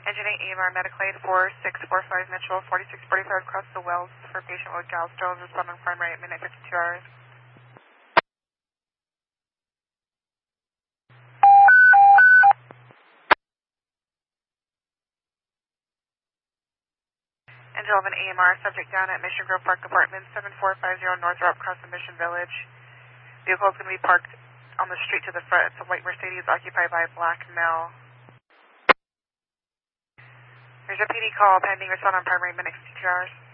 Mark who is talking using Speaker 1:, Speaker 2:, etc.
Speaker 1: Engine 8 EMR Medical Aid 4645 Mitchell 4645 across the wells for patient with gallstones. Respond on primary at midnight 52 hours. Engine 11 AMR, subject down at Mission Grove Park Apartments, 7450 North Route, across the Mission Village. Vehicle is going to be parked on the street to the front. It's a white Mercedes occupied by a black male. There's a PD call pending. Respond on primary minute 52 hours.